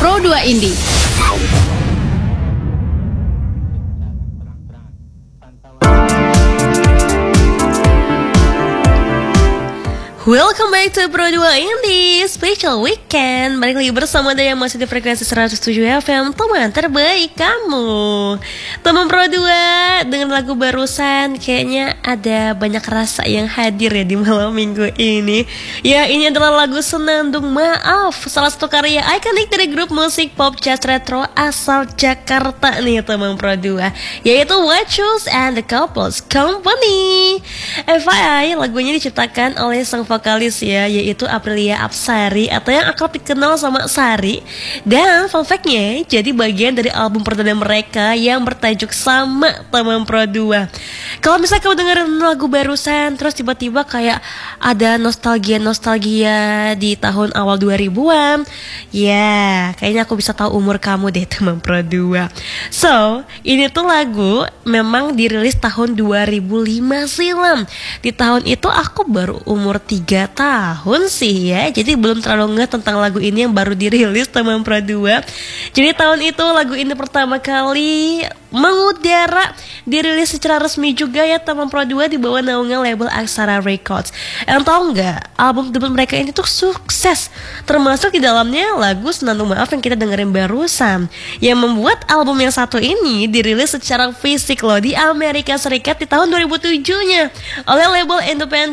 Pro 2 Indie. Welcome back to Pro 2 Indie Special Weekend. Balik lagi bersama Anda yang masih di frekuensi 107 FM, teman terbaik kamu. Teman Pro 2, dengan lagu barusan kayaknya ada banyak rasa yang hadir ya di malam minggu ini. Ya, ini adalah lagu Senandung Maaf, salah satu karya ikonik dari grup musik pop jazz retro asal Jakarta nih teman Pro 2, yaitu Wachus and the Couples Company. FYI, lagunya diciptakan oleh sang vokalis ya, yaitu Aprilia Apsari atau yang akrab dikenal sama Sari. Dan fun fact-nya, jadi bagian dari album perdana mereka yang bertajuk sama teman Pro 2. Kalau misalnya kamu dengerin lagu barusan terus tiba-tiba kayak ada nostalgia di tahun awal 2000-an, ya kayaknya aku bisa tahu umur kamu deh teman Pro 2. So, ini tuh lagu memang dirilis tahun 2005 silam. Di tahun itu aku baru umur 3 tahun sih ya, jadi belum terlalu ngerti tentang lagu ini yang baru dirilis teman Pro 2. Jadi tahun itu lagu ini pertama kali mengudara, dirilis secara resmi juga ya teman Pro 2 di bawah naungan label Aksara Records. Tahu nggak, album debut mereka ini tuh sukses, termasuk di dalamnya lagu Senandung Maaf yang kita dengerin barusan, yang membuat album yang satu ini dirilis secara fisik loh di Amerika Serikat di tahun 2007-nya oleh label independen